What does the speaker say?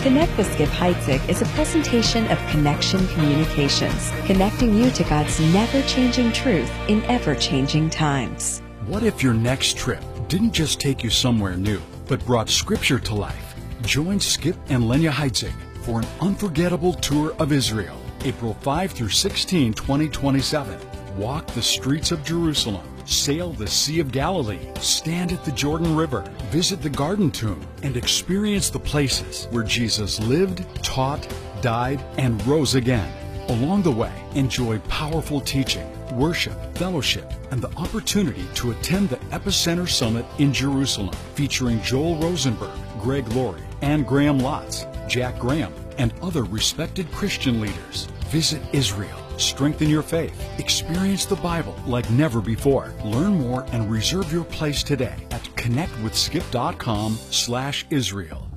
Connect with Skip Heitzig is a presentation of Connection Communications, connecting you to God's never-changing truth in ever-changing times. What if your next trip didn't just take you somewhere new, but brought Scripture to life? Join Skip and Lenya Heitzig for an unforgettable tour of Israel, April 5 through 16, 2027. Walk the streets of Jerusalem, sail the Sea of Galilee, stand at the Jordan River, visit the Garden Tomb, and experience the places where Jesus lived, taught, died, and rose again. Along the way, enjoy powerful teaching, worship, fellowship, and the opportunity to attend the Epicenter Summit in Jerusalem, featuring Joel Rosenberg, Greg Laurie, and Graham Lotz, Jack Graham, and other respected Christian leaders. Visit Israel. Strengthen your faith. Experience the Bible like never before. Learn more and reserve your place today at connectwithskip.com/Israel.